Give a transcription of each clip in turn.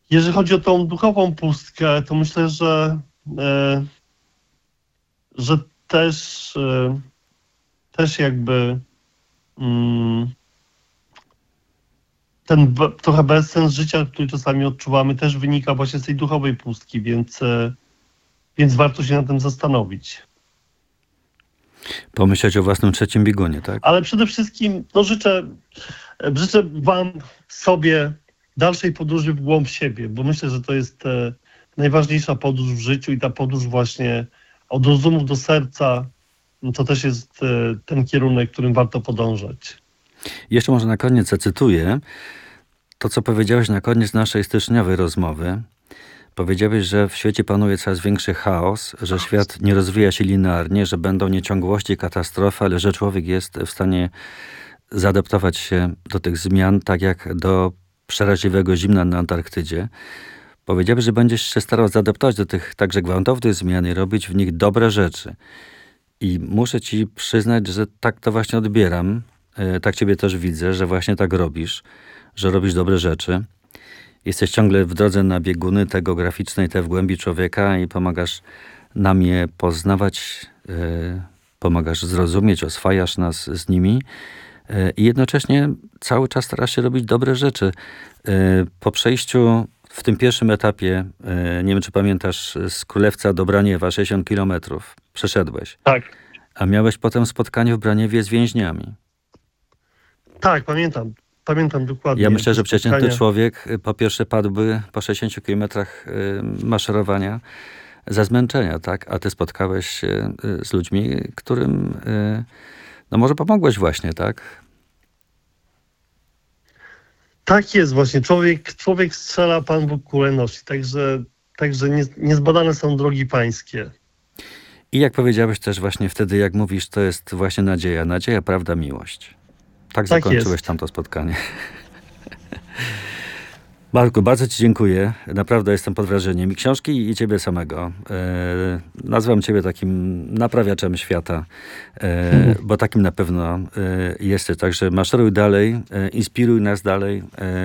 Jeżeli chodzi o tą duchową pustkę, to myślę, e, że też jakby mm, trochę bezsens życia, który czasami odczuwamy, też wynika właśnie z tej duchowej pustki, więc warto się nad tym zastanowić. Pomyśleć o własnym trzecim biegunie, tak? Ale przede wszystkim życzę wam, sobie dalszej podróży w głąb siebie, bo myślę, że to jest najważniejsza podróż w życiu i ta podróż właśnie od rozumu do serca, to też jest ten kierunek, którym warto podążać. Jeszcze może na koniec zacytuję to, co powiedziałeś na koniec naszej styczniowej rozmowy. Powiedziałeś, że w świecie panuje coraz większy chaos, że świat nie rozwija się linearnie, że będą nieciągłości i katastrofy, ale że człowiek jest w stanie zaadaptować się do tych zmian, tak jak do przeraźliwego zimna na Antarktydzie. Powiedziałeś, że będziesz się starał zaadaptować do tych także gwałtownych zmian i robić w nich dobre rzeczy. I muszę ci przyznać, że tak to właśnie odbieram. Tak ciebie też widzę, że właśnie tak robisz, że robisz dobre rzeczy. Jesteś ciągle w drodze na bieguny te geograficzne i te w głębi człowieka i pomagasz nam je poznawać, pomagasz zrozumieć, oswajasz nas z nimi i jednocześnie cały czas starasz się robić dobre rzeczy. Po przejściu w tym pierwszym etapie, nie wiem czy pamiętasz, z Królewca do Braniewa 60 kilometrów przeszedłeś. Tak. A miałeś potem spotkanie w Braniewie z więźniami. Tak, pamiętam dokładnie. Ja myślę, że przeciętny człowiek po pierwsze padłby po 60 kilometrach maszerowania ze zmęczenia, tak? A ty spotkałeś się z ludźmi, którym no może pomogłeś właśnie, tak? Tak jest właśnie. Człowiek strzela, Pan Bóg kulę nosi. Także niezbadane są drogi pańskie. I jak powiedziałeś też właśnie wtedy, jak mówisz, to jest właśnie nadzieja. Nadzieja, prawda, miłość. Tak zakończyłeś tamto spotkanie. Marku, bardzo ci dziękuję. Naprawdę jestem pod wrażeniem i książki, i ciebie samego. Nazywam ciebie takim naprawiaczem świata, bo takim na pewno jesteś. Także maszeruj dalej, inspiruj nas dalej.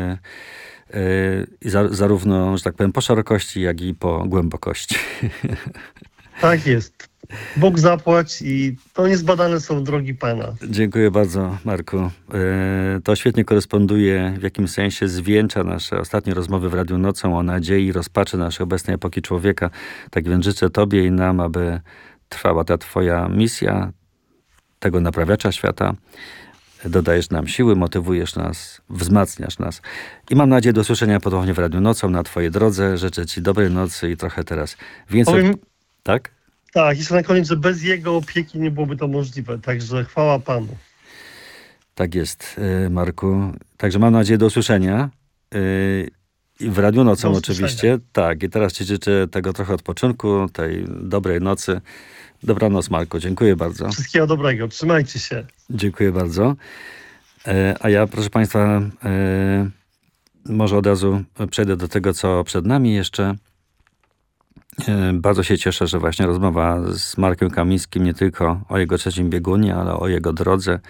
Zarówno, że tak powiem, po szerokości, jak i po głębokości. Tak jest. Bóg zapłać i to niezbadane są drogi Pana. Dziękuję bardzo, Marku. To świetnie koresponduje, w jakimś sensie zwieńcza nasze ostatnie rozmowy w Radiu Nocą o nadziei i rozpaczy naszej obecnej epoki człowieka. Tak więc życzę tobie i nam, aby trwała ta twoja misja tego naprawiacza świata. Dodajesz nam siły, motywujesz nas, wzmacniasz nas. I mam nadzieję do usłyszenia ponownie w Radiu Nocą na twojej drodze. Życzę ci dobrej nocy i trochę teraz więcej... Tak? Tak, jeszcze na koniec, że bez jego opieki nie byłoby to możliwe. Także chwała Panu. Tak jest, Marku. Także mam nadzieję do usłyszenia. I w Radiu Nocą oczywiście. Tak, i teraz ci życzę tego trochę odpoczynku, tej dobrej nocy. Dobranoc, Marku. Dziękuję bardzo. Wszystkiego dobrego. Trzymajcie się. Dziękuję bardzo. A ja, proszę Państwa, może od razu przejdę do tego, co przed nami jeszcze. Bardzo się cieszę, że właśnie rozmowa z Markiem Kamińskim nie tylko o jego trzecim biegunie, ale o jego drodze,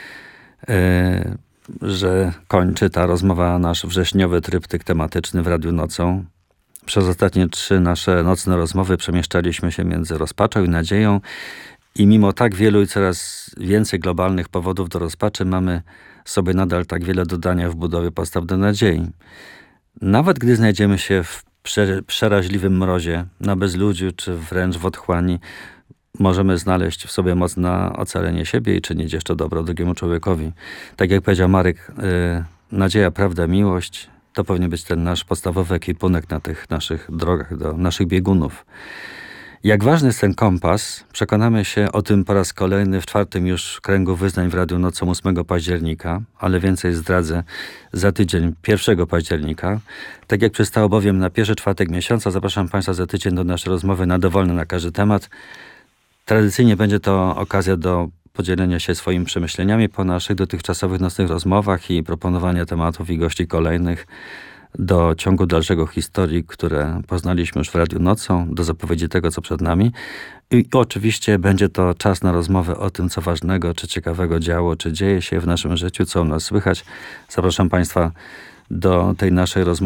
że kończy ta rozmowa nasz wrześniowy tryptyk tematyczny w Radiu Nocą. Przez ostatnie 3 nasze nocne rozmowy przemieszczaliśmy się między rozpaczą i nadzieją i mimo tak wielu i coraz więcej globalnych powodów do rozpaczy mamy sobie nadal tak wiele do dania w budowie podstaw do nadziei. Nawet gdy znajdziemy się w przeraźliwym mrozie, na bezludziu, czy wręcz w otchłani, możemy znaleźć w sobie moc na ocalenie siebie i czynić jeszcze dobro drugiemu człowiekowi. Tak jak powiedział Marek, nadzieja, prawda, miłość, to powinien być ten nasz podstawowy ekwipunek na tych naszych drogach, do naszych biegunów. Jak ważny jest ten kompas, przekonamy się o tym po raz kolejny w 4. już kręgu wyznań w Radiu Nocą 8 października, ale więcej zdradzę za tydzień 1 października. Tak jak przystało bowiem na pierwszy czwartek miesiąca, zapraszam Państwa za tydzień do naszej rozmowy na dowolny na każdy temat. Tradycyjnie będzie to okazja do podzielenia się swoimi przemyśleniami po naszych dotychczasowych nocnych rozmowach i proponowania tematów i gości kolejnych do ciągu dalszego historii, które poznaliśmy już w Radiu Nocą, do zapowiedzi tego, co przed nami. I oczywiście będzie to czas na rozmowę o tym, co ważnego, czy ciekawego działo, czy dzieje się w naszym życiu, co u nas słychać. Zapraszam Państwa do tej naszej rozmowy